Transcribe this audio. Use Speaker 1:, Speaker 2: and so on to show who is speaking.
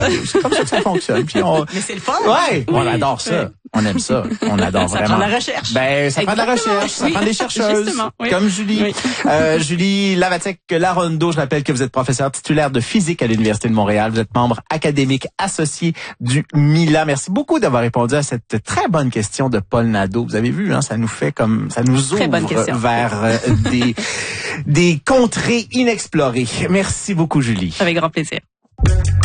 Speaker 1: C'est comme ça que ça fonctionne. Puis
Speaker 2: Mais c'est le fun.
Speaker 1: Ouais,
Speaker 2: Oui.
Speaker 1: on adore ça. Oui. On aime ça. On adore
Speaker 2: ça
Speaker 1: vraiment.
Speaker 2: Ça prend de la recherche.
Speaker 1: Ben, ça prend de la recherche. Ça prend des chercheuses.
Speaker 2: Justement, oui.
Speaker 1: Comme Julie.
Speaker 2: Oui.
Speaker 1: Julie Lavatek-Larondo, je rappelle que vous êtes professeure titulaire de physique à l'Université de Montréal. Vous êtes membre académique associé du MILA. Merci beaucoup d'avoir répondu à cette très bonne question de Paul Nadeau. Vous avez vu, hein, ça nous ouvre vers des contrées inexplorées. Merci beaucoup, Julie.
Speaker 2: Avec grand plaisir.